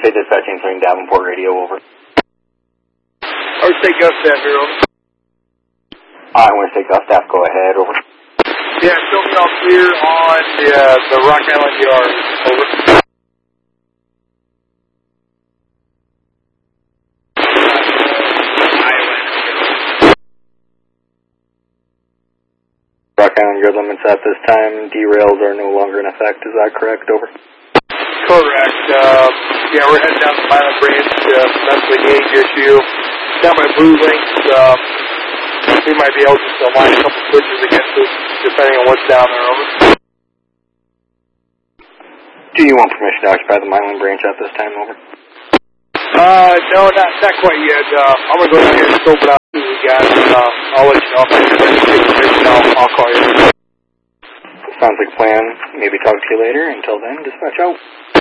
Say dispatching 3 Davenport radio, over. Ours State Gov Staff here, over. Ours State Gov Staff, go ahead, over. Yeah, show me all clear on the Rock Island Yard, over. Rock Island Yard limits at this time, derails are no longer in effect, is that correct, over? Correct. Yeah, we're heading down the Milan Branch, that's the gauge issue. Down by Blue Links, we might be able to line a couple switches against us, depending on what's down there, over. Do you want permission to occupy the Milan Branch at this time, over? No, not quite yet. I'm going to go down here and scope it out to you guys, and I'll let you know if I get permission. I'll call you. Sounds like a plan. Maybe talk to you later. Until then, dispatch out.